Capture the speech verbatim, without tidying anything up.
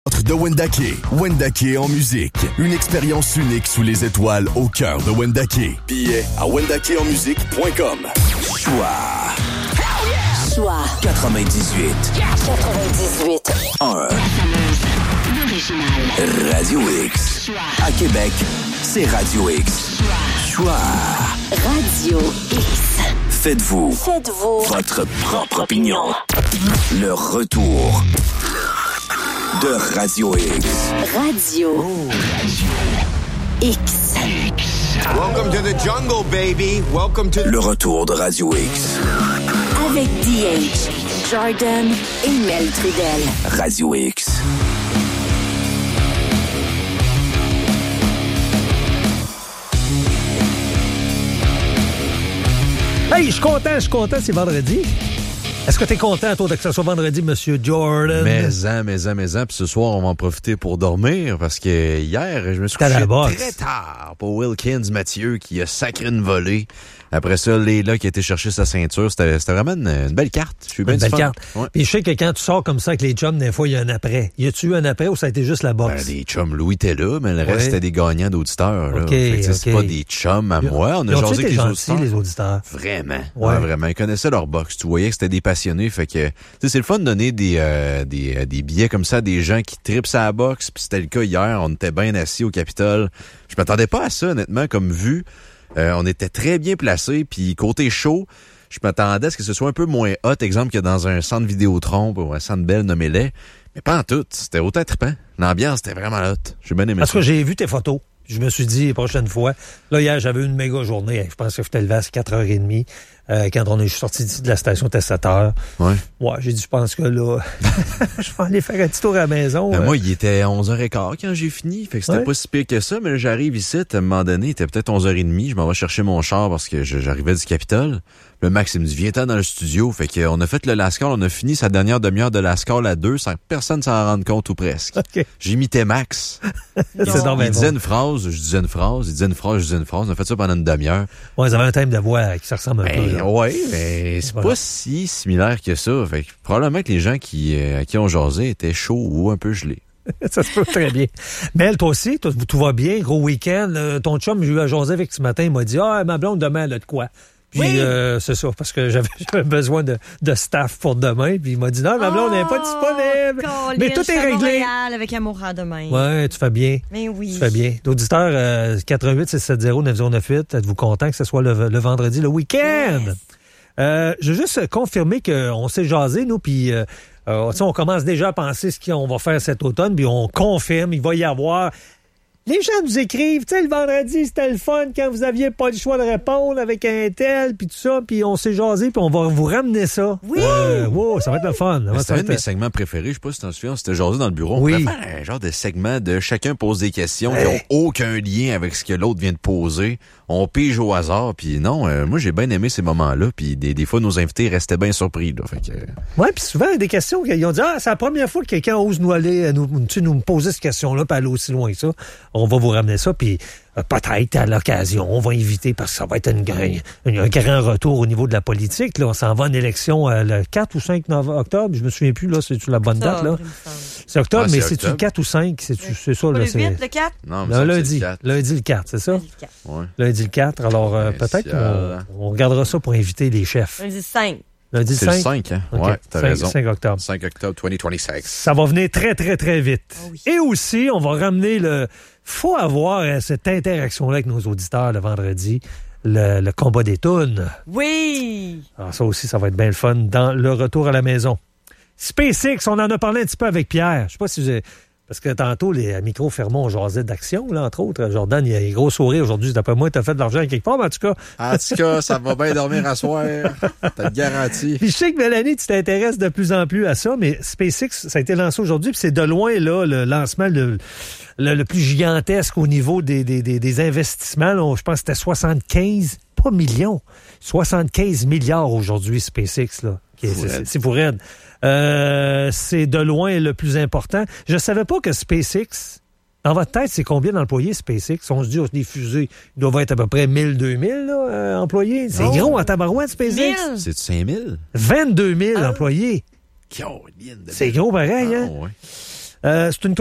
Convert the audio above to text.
De Wendake. Wendake en musique. Une expérience unique sous les étoiles au cœur de Wendake. Billets à wendake en musique point com. Choix. Choix. quatre-vingt-dix-huit. quatre-vingt-dix-huit. un. Radio X. À Québec, c'est Radio X. Choix. Radio X. Faites-vous. Faites-vous. Votre propre opinion. Le retour de Radio X. Radio X. Welcome to the jungle, baby. Welcome to... Le retour de Radio X. Avec D H, Jordan et Mel Trudel. Radio X. Hey, je suis content, je suis content, c'est vendredi. Est-ce que t'es content, toi, que ce soit vendredi, Monsieur Jordan? Mais-en, mais-en, mais-en. Puis ce soir, on va en profiter pour dormir parce que hier, je me suis couché très tard pour Wilkins Mathieu qui a sacré une volée. Après ça, Léla qui a été chercher sa ceinture. C'était, c'était vraiment une, une belle carte. Je suis bien Une belle fan. carte. Ouais. Puis je sais que quand tu sors comme ça avec les chums, des fois, il y a un après. Y a-tu eu un après ou ça a été juste la boxe? Ben, des chums, Louis était là, mais le reste, Ouais. c'était des gagnants d'auditeurs. Là. OK, Fait que, OK. c'est pas des chums à moi. On a Ils ont-tu jasé été avec les gentils, auditeurs. les auditeurs? Vraiment. Ouais. Ouais, vraiment. Ils connaissaient leur boxe. Tu voyais que c'était des passionnés. Fait que, tu sais, c'est le fun de donner des, euh, des, euh, des billets comme ça à des gens qui tripent à la boxe. Puis c'était le cas hier. On était bien assis au Capitole. Je m'attendais pas à ça, honnêtement, comme vue. Euh, on était très bien placés. Puis côté show, je m'attendais à ce que ce soit un peu moins hot, exemple, que dans un centre Vidéotron ou un centre Bell, nommez-les. Mais pas en tout. C'était autant trippant. L'ambiance était vraiment hot. J'ai bien aimé Parce ça. que j'ai vu tes photos. Je me suis dit, prochaine fois. Là, hier, j'avais une méga journée. Je pense que je t'ai levé à quatre heures trente. Euh, quand on est sorti de la station, c'était sept heures. Ouais. Ouais, j'ai dit, je pense que là, je vais aller faire un petit tour à la maison. Ben, euh. moi, il était onze heures quinze quand j'ai fini. Fait que c'était Ouais. pas si pire que ça. Mais là, j'arrive ici, à un moment donné, il était peut-être onze heures trente. Je m'en vais chercher mon char parce que je- j'arrivais du Capitole. Le Max, il me dit, viens-t'en dans le studio. Fait qu'on a fait le last call. On a fini sa dernière demi-heure de last call à deux sans que personne s'en rende compte ou presque. OK. J'imitais Max. C'est Il normal. disait une phrase, je disais une phrase. Il disait une phrase, je disais une phrase. On a fait ça pendant une demi-heure. Ouais, ils avaient un thème de voix qui se ressemble un peu. Ben, là. ouais, mais c'est Voilà. pas si similaire que ça. Fait que probablement que les gens qui, euh, à qui on jasait étaient chauds ou un peu gelés. Ça se peut très bien. Mel, toi aussi, toi, tout va bien, gros week-end. Euh, ton chum, j'ai eu à jaser avec ce matin, il m'a dit, ah, ma blonde, demain, elle a de quoi? Puis, Oui. euh, c'est ça, parce que j'avais, j'avais besoin de, de staff pour demain. Puis, il m'a dit, non, ma blonde n'est pas disponible. Colin, Mais tout je est suis à réglé. Montréal avec Amoura demain. Ouais, tu fais bien. Mais oui. Tu fais bien. L'auditeur, euh, quatre un huit six sept zéro neuf zéro neuf huit, êtes-vous content que ce soit le, le vendredi, le week-end? Yes. Euh, je veux juste confirmer qu'on s'est jasé, nous, puis euh, euh, tu sais, on commence déjà à penser ce qu'on va faire cet automne, puis on confirme, il va y avoir... Les gens nous écrivent, tu sais, le vendredi, c'était le fun quand vous aviez pas le choix de répondre avec un tel, puis tout ça, puis on s'est jasé, puis on va vous ramener ça. Oui! Euh, wow, ça va être le fun. Ça va C'était un être- de mes segments préférés. Je sais pas si t'en souviens. C'était jasé dans le bureau. Oui. On pourrait faire un genre de segment de chacun pose des questions Hey. qui n'ont aucun lien avec ce que l'autre vient de poser. On pige au hasard. Puis non, euh, moi, j'ai bien aimé ces moments-là. Puis des, des fois, nos invités restaient bien surpris. Là. Fait que, euh, Ouais, puis souvent, des questions, ils ont dit, ah, c'est la première fois que quelqu'un ose nous aller, nous, tu sais, nous poser cette question-là, puis aller aussi loin que ça. On va vous ramener ça, puis euh, peut-être à l'occasion, on va inviter, parce que ça va être une, gra- une- un grand retour au niveau de la politique. Là, on s'en va en élection euh, le quatre ou cinq octobre, je me souviens plus, là, c'est-tu la bonne date, là? Octobre, il me semble. C'est octobre, Ah, mais c'est c'est-tu le octobre. quatre ou cinq? C'est, c'est ça, Pas là, le c'est... huit, le quatre? non, mais Le ça, c'est lundi, le quatre. lundi le quatre, c'est ça? Lundi le quatre. Ouais. Lundi le quatre, alors euh, Ouais, peut-être si, euh, qu'on on regardera ça pour inviter les chefs. Lundi cinq. Lundi C'est le le cinq? cinq, hein? OK. Ouais, t'as cinq- raison. cinq octobre. cinq octobre deux mille vingt-six. Ça va venir très, très, très vite. Ah oui. Et aussi, on va ramener le... faut avoir euh, cette interaction-là avec nos auditeurs le vendredi, le, le combat des tunes. Oui! Alors ça aussi, ça va être bien le fun dans le retour à la maison. SpaceX, on en a parlé un petit peu avec Pierre. Je sais pas si vous avez... Parce que tantôt, les micros fermons, on jasait d'action, là, entre autres. Jordan, il a un gros sourire aujourd'hui. D'après moi, t'as fait de l'argent quelque part, mais en tout cas... En tout cas, ça va bien dormir à soir. T'as de garantie. Puis je sais que Mélanie, tu t'intéresses de plus en plus à ça, mais SpaceX, ça a été lancé aujourd'hui, puis c'est de loin là le lancement le, le, le plus gigantesque au niveau des, des, des, des investissements. Là, je pense que c'était soixante-quinze, pas millions, soixante-quinze milliards aujourd'hui, SpaceX. Là. Okay, c'est, c'est, c'est pour elle. Euh, c'est de loin le plus important. Je savais pas que SpaceX... Dans votre tête, c'est combien d'employés SpaceX? On se dit, oh, des fusées, ils doivent être à peu près mille, deux mille là, euh, employés. C'est Oh. gros en tabarouette, SpaceX. mille. C'est cinq mille? vingt-deux mille employés. Caroline de C'est gros pareil, hein? Ah, ouais. Euh, c'est une